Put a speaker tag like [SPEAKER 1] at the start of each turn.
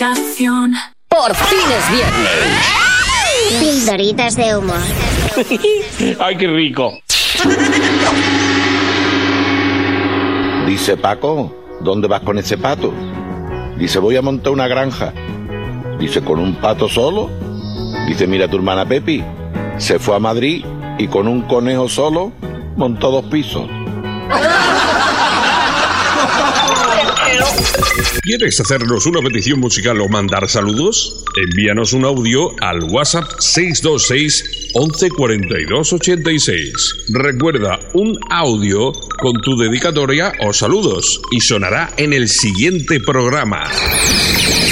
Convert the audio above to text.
[SPEAKER 1] Estación.
[SPEAKER 2] Por fin es viernes.
[SPEAKER 3] Pildoritas de humor.
[SPEAKER 4] ¡Ay, qué rico!
[SPEAKER 5] Dice Paco, ¿dónde vas con ese pato? Dice, voy a montar una granja. Dice, ¿con un pato solo? Dice, mira tu hermana Pepi, se fue a Madrid y con un conejo solo montó 2 pisos.
[SPEAKER 6] ¿Quieres hacernos una petición musical o mandar saludos? Envíanos un audio al WhatsApp 626 11 42 86. Recuerda, un audio con tu dedicatoria o saludos y sonará en el siguiente programa.